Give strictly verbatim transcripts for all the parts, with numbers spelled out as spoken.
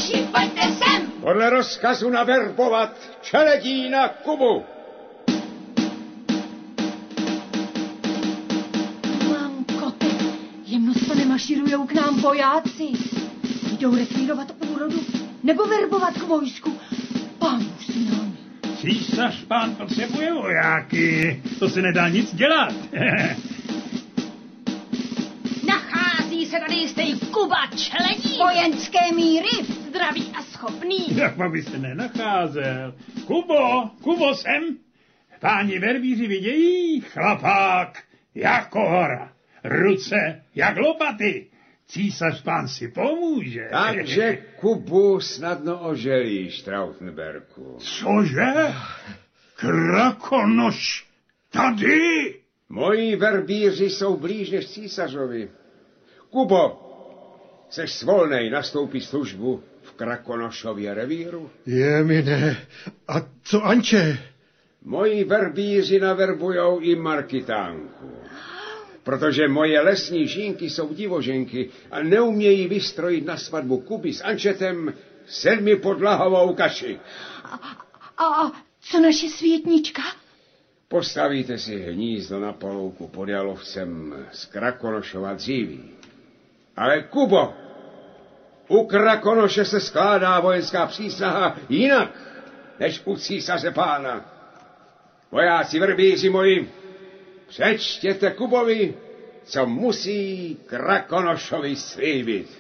Krkonoši, pojďte sem! Podle rozkazu naverbovat Čeledína Kubu. Mamko, ty, jemnost nemaširujou k nám vojáci. Jdou rekvírovat úrodu nebo verbovat k vojsku. Pán s námi. Císař pán potřebuje vojáky, to se nedá nic dělat. Nachází se tady jistý Kuba Čeledín. Vojenské míry. Zdravý a schopný. Jak by se nenacházel. Kubo, Kubo sem. Páni verbíři vidějí, chlapák jako hora, ruce jak lopaty. Císař pán si pomůže. Takže Kubu snadno oželíš, Trautenberku. Cože? Krakonoš tady? Moji verbíři jsou blíž než císařovi. Kubo, seš svolnej nastoupit službu v Krakonošově revíru? Je mi ne. A co Anče? Moji verbíři naverbujou i Markitánku. Protože moje lesní žínky jsou divoženky a neumějí vystrojit na svatbu Kuby s Ančetem sedmipodlahovou kaši. A, a co naše světnička? Postavíte si hnízdo na polouku pod Jalovcem z Krakonošova dříví. Ale Kubo, u Krakonoše se skládá vojenská přísaha jinak, než u císaře pána. Vojáci verbíři moji, přečtěte Kubovi, co musí Krakonošovi slíbit.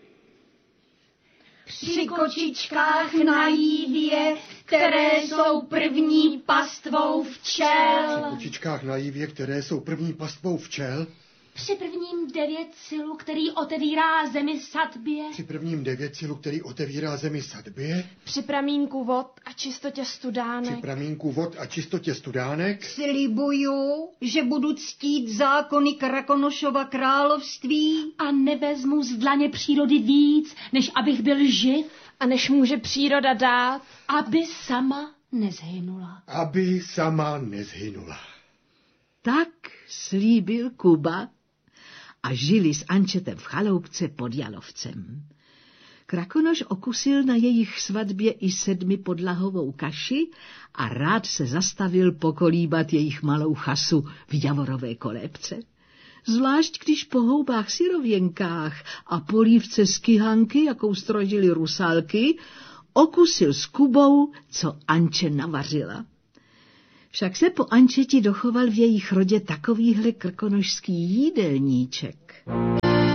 Při kočičkách na jívě, které jsou první pastvou včel. Při kočičkách na jívě, které jsou první pastvou včel. Při prvním devět silu, který otevírá zemi sadbě. Při prvním devět silu, který otevírá zemi sadbě. Při pramínku vod a čistotě studánek. Při pramínku vod a čistotě studánek. Slibuju, že budu ctít zákony Krakonošova království. A nevezmu z dlaně přírody víc, než abych byl živ. A než může příroda dát. Aby sama nezhynula. Aby sama nezhynula. Tak slíbil Kuba a žili s Ančetem v chaloupce pod Jalovcem. Krakonoš okusil na jejich svatbě i sedmipodlahovou kaši a rád se zastavil pokolíbat jejich malou chasu v javorové kolébce. Zvlášť když po houbách syrověnkách a polívce z kyhanky, jakou strožili rusálky, okusil s Kubou, co Anče navařila. Však se po Ančeti dochoval v jejich rodě takovýhle krkonošský jídelníček.